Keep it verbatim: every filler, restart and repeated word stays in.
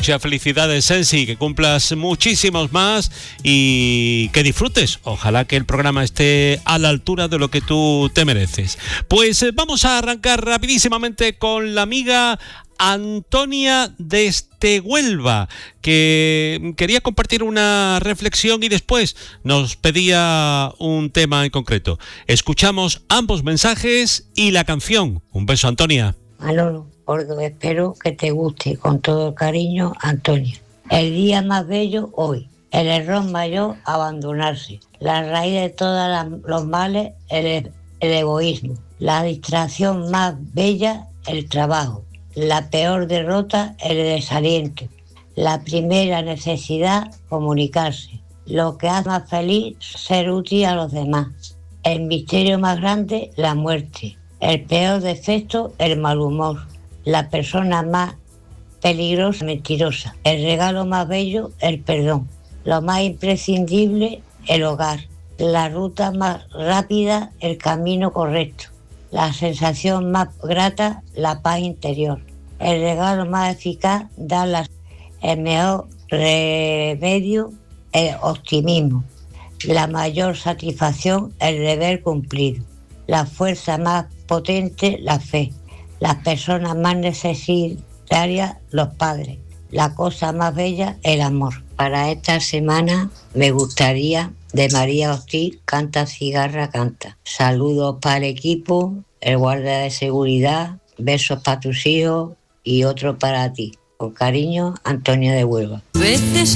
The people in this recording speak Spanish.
Muchas felicidades, Sensi, que cumplas muchísimos más y que disfrutes. Ojalá que el programa esté a la altura de lo que tú te mereces. Pues eh, vamos a arrancar rapidísimamente con la amiga Antonia desde Huelva, que quería compartir una reflexión y después nos pedía un tema en concreto. Escuchamos ambos mensajes y la canción. Un beso, Antonia. Manolo, porque espero que te guste, con todo el cariño, Antonia. El día más bello hoy, el error mayor, abandonarse. La raíz de todos los males, el, el egoísmo. La distracción más bella, el trabajo. La peor derrota, el desaliento. La primera necesidad, comunicarse. Lo que hace más feliz, ser útil a los demás. El misterio más grande, la muerte. El peor defecto, el mal humor. La persona más peligrosa, mentirosa. El regalo más bello, el perdón. Lo más imprescindible, el hogar. La ruta más rápida, el camino correcto. La sensación más grata, la paz interior. El regalo más eficaz, dar la... el mejor remedio, el optimismo. La mayor satisfacción, el deber cumplido. La fuerza más potente, la fe. Las personas más necesitarias, los padres. La cosa más bella, el amor. Para esta semana me gustaría de María Hostil, Canta Cigarra Canta. Saludos para el equipo, el guardia de seguridad, besos para tus hijos y otro para ti. Con cariño, Antonia de Huelva. Veces